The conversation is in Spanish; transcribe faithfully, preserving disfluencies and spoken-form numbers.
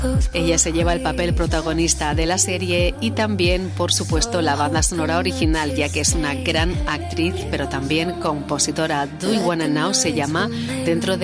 Ella se lleva el papel protagonista de la serie y también, por supuesto, la banda sonora original, ya que es una gran actriz, pero también compositora. Do You Wanna Know se llama, dentro de